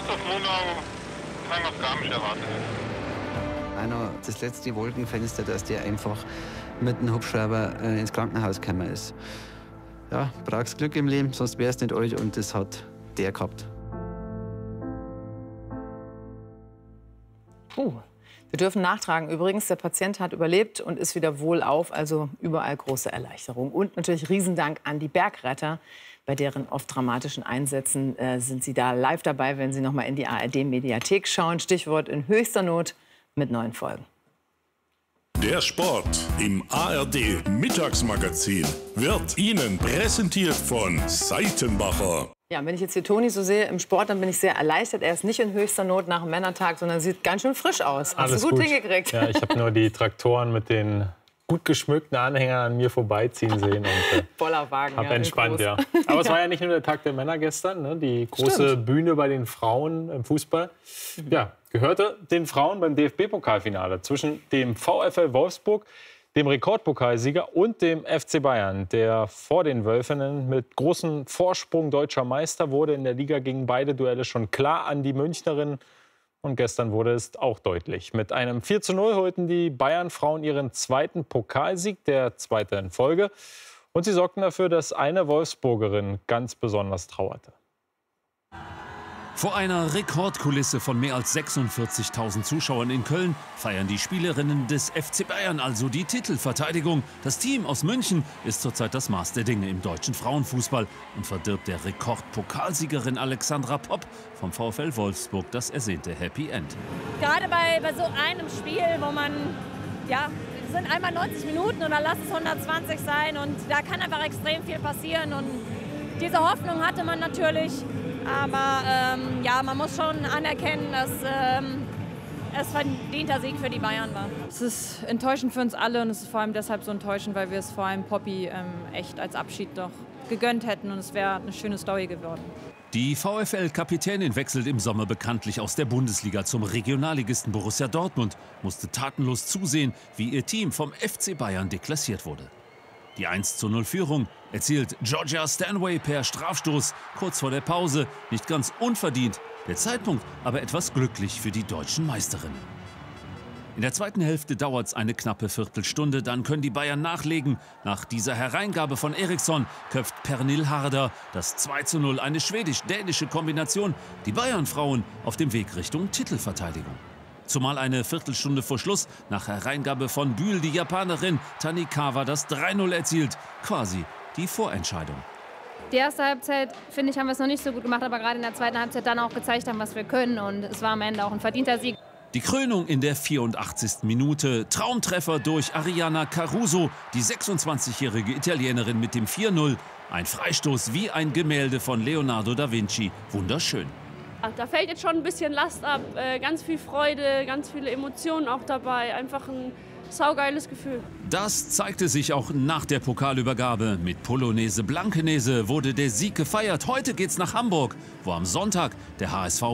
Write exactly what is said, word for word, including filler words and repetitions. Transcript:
auf Monau kann ich noch gar nicht erwarten. Einer, das letzte Wolkenfenster, dass der einfach mit dem Hubschrauber äh, ins Krankenhaus gekommen ist. Ja, brauchst Glück im Leben, sonst wär's nicht alt, und das hat der gehabt. Oh. Wir dürfen nachtragen. Übrigens, der Patient hat überlebt und ist wieder wohlauf. Also überall große Erleichterung. Und natürlich Riesendank an die Bergretter. Bei deren oft dramatischen Einsätzen äh, sind Sie da live dabei, wenn Sie noch mal in die A R D-Mediathek schauen. Stichwort in höchster Not mit neuen Folgen. Der Sport im A R D-Mittagsmagazin wird Ihnen präsentiert von Seitenbacher. Ja, wenn ich jetzt hier Toni so sehe im Sport, dann bin ich sehr erleichtert. Er ist nicht in höchster Not nach dem Männertag, sondern sieht ganz schön frisch aus. Hast Alles du gut, gut hingekriegt? Ja, ich habe nur die Traktoren mit den gut geschmückten Anhängern an mir vorbeiziehen sehen. Und äh, Bollerwagen, habe ja, entspannt, groß. ja. Aber es war ja nicht nur der Tag der Männer gestern, ne? Die große Stimmt. Bühne bei den Frauen im Fußball. Mhm. Ja, gehörte den Frauen beim D F B-Pokalfinale zwischen dem VfL Wolfsburg, dem Rekordpokalsieger, und dem F C Bayern, der vor den Wölfinnen mit großem Vorsprung deutscher Meister wurde. In der Liga gingen beide Duelle schon klar an die Münchnerinnen. Und gestern wurde es auch deutlich. Mit einem vier zu null holten die Bayern-Frauen ihren zweiten Pokalsieg, der zweite in Folge. Und sie sorgten dafür, dass eine Wolfsburgerin ganz besonders trauerte. Vor einer Rekordkulisse von mehr als sechsundvierzigtausend Zuschauern in Köln feiern die Spielerinnen des F C Bayern also die Titelverteidigung. Das Team aus München ist zurzeit das Maß der Dinge im deutschen Frauenfußball und verdirbt der Rekordpokalsiegerin Alexandra Popp vom VfL Wolfsburg das ersehnte Happy End. Gerade bei, bei so einem Spiel, wo man, ja, es sind einmal neunzig Minuten und dann lass es hundertzwanzig sein, und da kann einfach extrem viel passieren, und diese Hoffnung hatte man natürlich. Aber ähm, ja, man muss schon anerkennen, dass ähm, es verdienter Sieg für die Bayern war. Es ist enttäuschend für uns alle, und es ist vor allem deshalb so enttäuschend, weil wir es vor allem Poppy ähm, echt als Abschied doch gegönnt hätten, und es wäre eine schöne Story geworden. Die VfL-Kapitänin wechselt im Sommer bekanntlich aus der Bundesliga zum Regionalligisten Borussia Dortmund, musste tatenlos zusehen, wie ihr Team vom F C Bayern deklassiert wurde. Die eins zu null Führung erzielt Georgia Stanway per Strafstoß kurz vor der Pause, nicht ganz unverdient, der Zeitpunkt aber etwas glücklich für die deutschen Meisterinnen. In der zweiten Hälfte dauert es eine knappe Viertelstunde, dann können die Bayern nachlegen. Nach dieser Hereingabe von Eriksson köpft Pernille Harder das zwei zu null, eine schwedisch-dänische Kombination, die Bayern-Frauen auf dem Weg Richtung Titelverteidigung. Zumal eine Viertelstunde vor Schluss nach Hereingabe von Bühl die Japanerin Tanikawa das drei null erzielt. Quasi die Vorentscheidung. Die erste Halbzeit, finde ich, haben wir es noch nicht so gut gemacht, aber gerade in der zweiten Halbzeit dann auch gezeigt haben, was wir können. Und es war am Ende auch ein verdienter Sieg. Die Krönung in der vierundachtzigsten Minute. Traumtreffer durch Ariana Caruso, die sechsundzwanzigjährige Italienerin mit dem vier null. Ein Freistoß wie ein Gemälde von Leonardo da Vinci. Wunderschön. Da fällt jetzt schon ein bisschen Last ab, äh, ganz viel Freude, ganz viele Emotionen auch dabei, einfach ein saugeiles Gefühl. Das zeigte sich auch nach der Pokalübergabe. Mit Polonaise Blankenese wurde der Sieg gefeiert. Heute geht's nach Hamburg, wo am Sonntag der H S V